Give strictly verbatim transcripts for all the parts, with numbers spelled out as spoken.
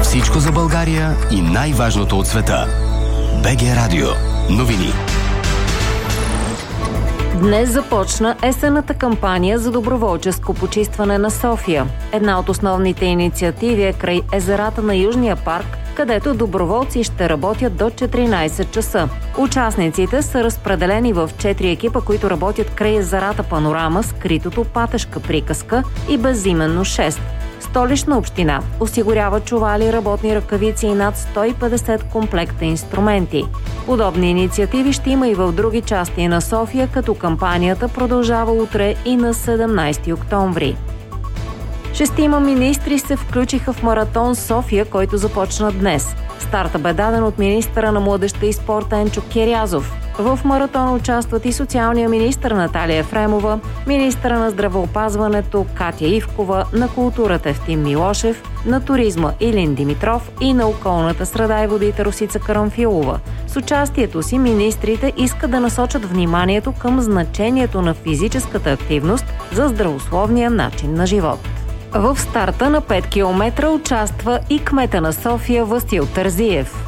Всичко за България и най-важното от света. БГ Радио. Новини. Днес започна есенната кампания за доброволческо почистване на София. Една от основните инициативи е край езерата на Южния парк, където доброволци ще работят до четиринайсет часа. Участниците са разпределени в четири екипа, които работят край езерата Панорама, Скритото, Патешка приказка и Безименно шест. Столична община осигурява чували, работни ръкавици и над сто и петдесет комплекта инструменти. Подобни инициативи ще има и в други части на София, като кампанията продължава утре и на седемнайсети октомври. Шестима министри се включиха в маратон София, който започна днес. Старта бе даден от министъра на младежта и спорта Енчо Кирязов. В маратона участват и социалния министър Наталия Ефремова, министъра на здравеопазването Катя Ивкова, на културата Евтим Милошев, на туризма Илин Димитров и на околната среда и водите Росица Карамфилова. С участието си министрите искат да насочат вниманието към значението на физическата активност за здравословния начин на живот. В старта на пет километра участва и кмета на София Васил Терзиев.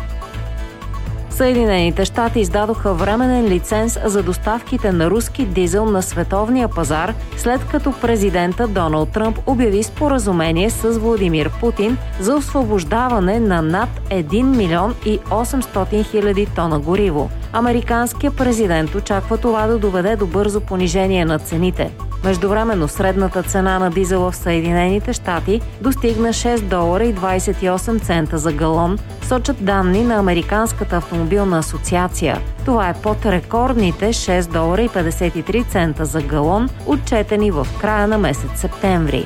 Съединените щати издадоха временен лиценз за доставките на руски дизел на световния пазар, след като президента Доналд Тръмп обяви споразумение с Владимир Путин за освобождаване на над един милион и осемстотин хиляди тона гориво. Американският президент очаква това да доведе до бързо понижение на цените. Междувременно средната цена на дизела в Съединените щати достигна шест долара и двайсет и осем цента за галон, сочат данни на Американската автомобилна асоциация. Това е под рекордните шест долара и петдесет и три цента за галон, отчетени в края на месец септември.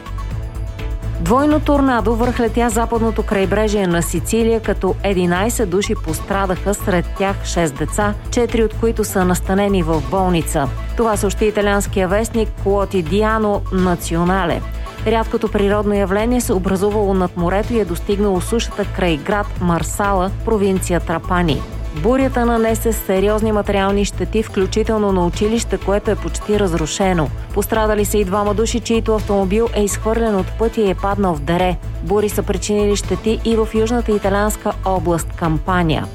Двойно торнадо върхлетя западното крайбрежие на Сицилия, като единайсет души пострадаха, сред тях шест деца, четири от които са настанени в болница. Това съобщи италианския вестник Quotidiano Nazionale. Рядкото природно явление се образувало над морето и е достигнало сушата край град Марсала, провинция Трапани. Бурята нанесе сериозни материални щети, включително на училище, което е почти разрушено. Пострадали са и двама души, чийто автомобил е изхвърлен от пътя и е паднал в дере. Бури са причинили щети и в южната италианска област Кампания.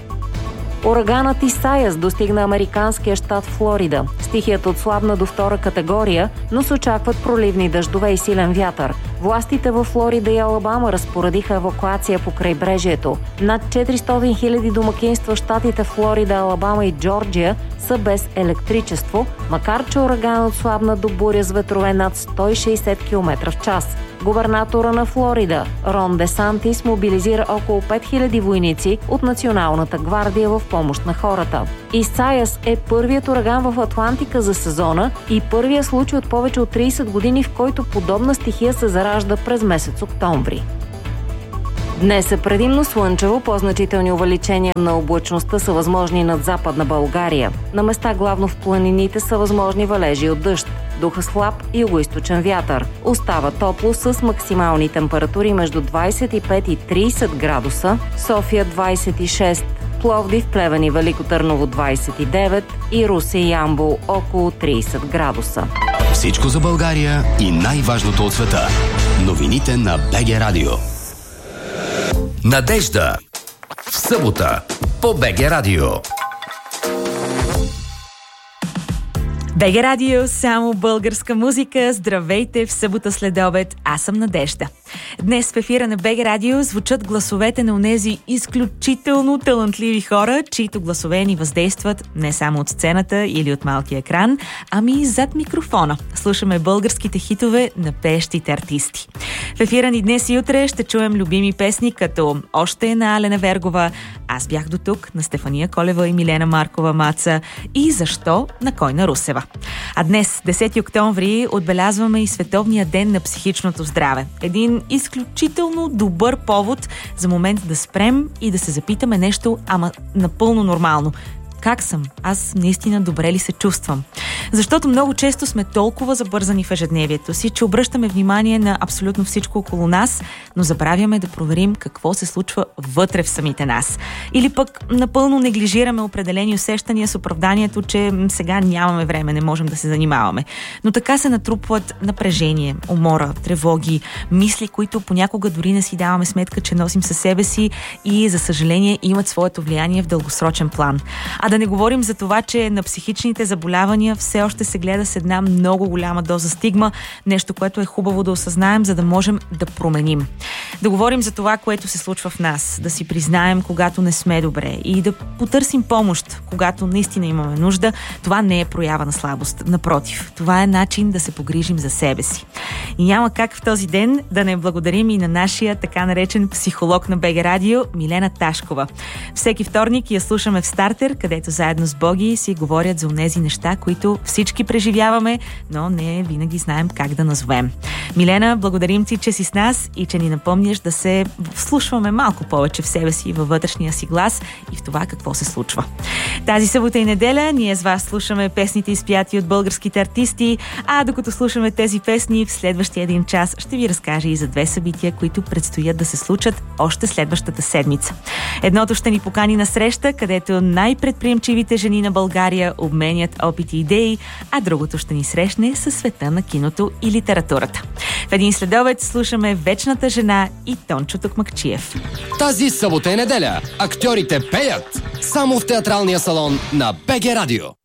Ураганът Исайас достигна американския щат Флорида. Стихията отслабна до втора категория, но се очакват проливни дъждове и силен вятър. Властите във Флорида и Алабама разпоредиха евакуация по крайбрежието. Над четиристотин хиляди домакинства в щатите Флорида, Алабама и Джорджия са без електричество, макар че ураганът отслабна до буря с ветрове над сто и шейсет километра в час. Губернатора на Флорида Рон Де Сантис мобилизира около пет хиляди войници от Националната гвардия в помощ на хората. Исайас е първият ураган в Атлантика за сезона и първият случай от повече от трийсет години, в който подобна стихия се заражда през месец октомври. Днес е предимно слънчево, по-значителни увеличения на облачността са възможни над Западна България. На места главно в планините са възможни валежи от дъжд. Духа слаб и югоизточен вятър. Остава топло с максимални температури между двайсет и пет и трийсет градуса, София двайсет и шест, Пловдив, Плевен и Велико Търново двайсет и девет и Русе и Ямбол около трийсет градуса. Всичко за България и най-важното от света. Новините на БГ Радио. Надежда в събота по БГ Радио. БГ Радио, само българска музика. Здравейте в събота след обед. Аз съм Надежда. Днес в ефира на БГ Радио звучат гласовете на онези изключително талантливи хора, чието гласове ни въздействат не само от сцената или от малкия екран, ами и зад микрофона. Слушаме българските хитове на пеещите артисти. В ефира ни днес и утре ще чуем любими песни като "Още е" на Алена Вергова, "Аз бях до тук" на Стефания Колева и Милена Маркова Маца и "Защо" на Койна Русева. А днес, десети октомври, отбелязваме и Световния ден на психичното здраве. Един изключително добър повод за момент да спрем и да се запитаме нещо, ама напълно нормално. как съм? Аз наистина добре ли се чувствам? Защото много често сме толкова забързани в ежедневието си, че обръщаме внимание на абсолютно всичко около нас, но забравяме да проверим какво се случва вътре в самите нас. Или пък напълно неглижираме определени усещания с оправданието, че сега нямаме време, не можем да се занимаваме. Но така се натрупват напрежение, умора, тревоги, мисли, които понякога дори не си даваме сметка, че носим със себе си и, за съжаление, имат своето влияние в дългосрочен план. А да не говорим за това, че на психичните заболявания все още се гледа с една много голяма доза стигма, нещо, което е хубаво да осъзнаем, за да можем да променим. Да говорим за това, което се случва в нас, да си признаем, когато не сме добре и да потърсим помощ, когато наистина имаме нужда. Това не е проява на слабост. Напротив, това е начин да се погрижим за себе си. И няма как в този ден да не благодарим и на нашия така наречен психолог на БГ Радио, Милена Ташкова. Всеки вторник я слушаме в Стартер, където заедно с Боги си говорят за онези неща, които всички преживяваме, но не винаги знаем как да назовем. Милена, благодарим ти, че си с нас и че ни напомняш да се вслушваме малко повече в себе си, във вътрешния си глас и в това какво се случва. Тази събота и неделя ние с вас слушаме песните, изпяти от българските артисти, а докато слушаме тези песни, в следващия един час ще ви разкажа и за две събития, които предстоят да се случат още следващата седмица. Едното ще ни покани на среща, където най-предприемчивите жени на България обменят опити и идеи, а другото ще ни срещне със света на киното и литературата. В един следобед слушаме Вечната жена и Тончо Токмакчиев. Тази събота и неделя актьорите пеят само в театралния салон на БГ Радио.